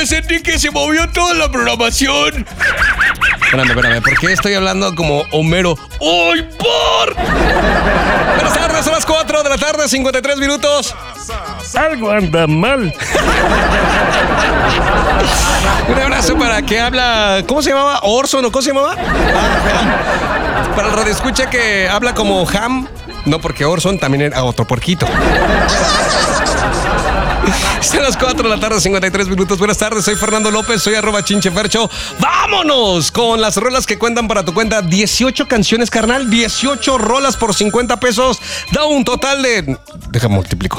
que sentí que se movió toda la programación. Espérame, ¿por qué estoy hablando como Homero? ¡Ay, por! Buenas tardes, son las 4 de la tarde, 53 minutos. Algo anda mal. Un abrazo para que habla... ¿Cómo se llamaba? ¿Orson o cómo se llamaba? Para el radioescucha que habla como Ham. No, porque Orson también era otro porquito. Son las 4 de la tarde, 53 minutos. Buenas tardes, soy Fernando López, soy @chinchefercho. ¡Vámonos! Con las rolas que cuentan para tu cuenta. 18 canciones, carnal. 18 rolas por 50 pesos. Da un total de... Déjame multiplico.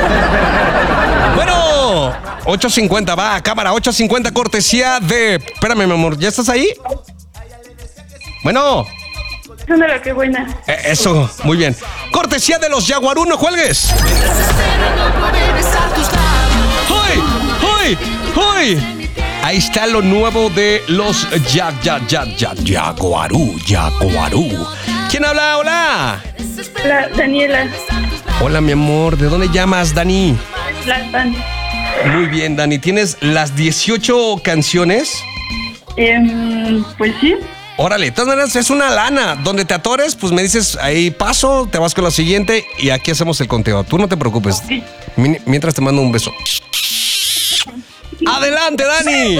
Bueno, 8.50, va, cámara, 8.50, cortesía de... Espérame, mi amor, ¿ya estás ahí? Bueno. Ándale, qué buena. Eso, muy bien. Cortesía de los Jaguarú, no cuelgues. ¡Hoy! Ahí está lo nuevo de los Jaguarú. ¿Quién habla? Hola. La Daniela. Hola, mi amor. ¿De dónde llamas, Dani? Tlalpan. Muy bien, Dani. ¿Tienes las 18 canciones? Pues sí. Órale, de todas maneras es una lana. Donde te atores, pues me dices ahí paso, te vas con la siguiente y aquí hacemos el conteo. Tú no te preocupes. Okay. Mientras te mando un beso. ¡Adelante, Dani!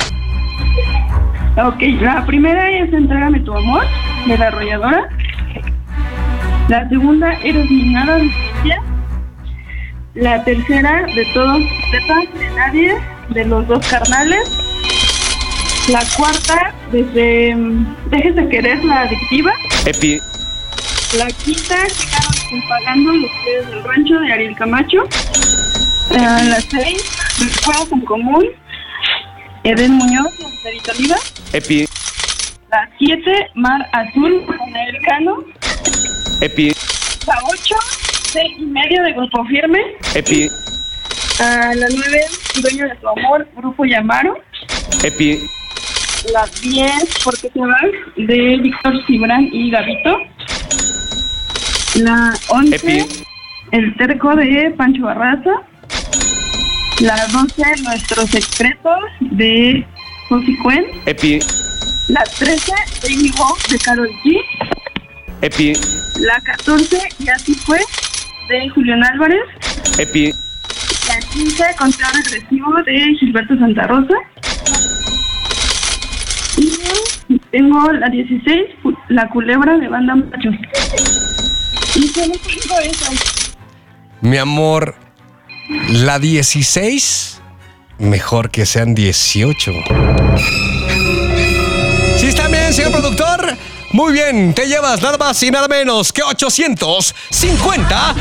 Ok, la primera es Entrégame tu amor, de La Arrolladora. La segunda, Eres mi nada, de Cintia. La tercera, De todos, de nadie, de Los Dos Carnales. La cuarta, desde Dejes de querer, La Adictiva. Epi. La quinta, Llegaron pagando Los Plebes del Rancho, de Ariel Camacho. La 6, Recuerdos en Común, Eden Muñoz, de Cerita Oliva. Epi. La 7, Mar Azul, de Anael Cano. Epi. La 8, 6 y medio, de Grupo Firme. Epi. La 9, Dueño de tu amor, Grupo Yamaro. Epi. La 10, ¿Por qué te vas?, de Víctor Cibrán y Gavito. La 11, Epi. El terco, de Pancho Barraza. La 12, Nuestros secretos, de Josie Cuen. Epi. La 13, Baby Walk, de Karol G. Epi. La 14, Y así fue, de Julián Álvarez. Epi. La 15, Conteo regresivo, de Gilberto Santa Rosa. Y tengo la 16, La culebra, de Banda Machos. Y solo tengo eso. Mi amor, la 16, mejor que sean 18. ¿Sí está bien, señor productor? Muy bien, te llevas nada más y nada menos que 850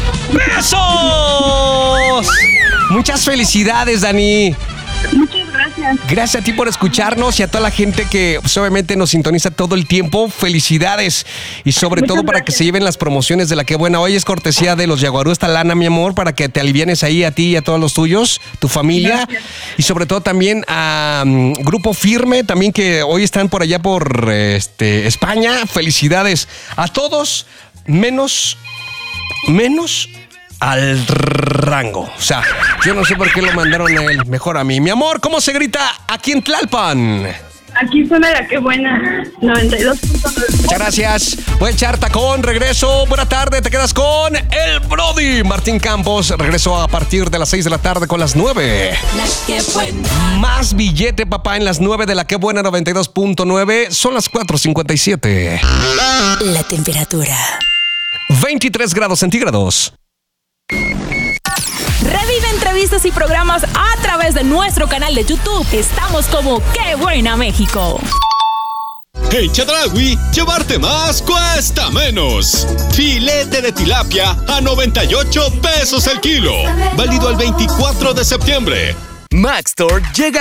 pesos. Muchas felicidades, Dani. Muchas gracias. Gracias a ti por escucharnos y a toda la gente que pues, obviamente nos sintoniza todo el tiempo. Felicidades. Y sobre todo para que se lleven las promociones de La Qué Buena. Hoy es cortesía de los Jaguarú esta lana, mi amor, para que te alivienes ahí a ti y a todos los tuyos, tu familia. Gracias. Y sobre todo también a Grupo Firme, también que hoy están por allá por España. Felicidades a todos, menos al Rango. O sea, yo no sé por qué lo mandaron a él, mejor a mí. Mi amor, ¿cómo se grita aquí en Tlalpan? Aquí suena La Qué Buena, 92.9. Muchas gracias. Voy a echar tacón, regreso. Buena tarde, te quedas con el Brody. Martín Campos, regreso a partir de las 6 de la tarde con las 9. La Qué Buena. Más billete, papá, en las 9 de La Qué Buena 92.9. Son las 4:57. La temperatura. 23 grados centígrados. Revive entrevistas y programas a través de nuestro canal de YouTube. Estamos como Qué Buena México. En Chedraui, llevarte más cuesta menos. Filete de tilapia a 98 pesos el kilo. Válido al 24 de septiembre. Maxtor llega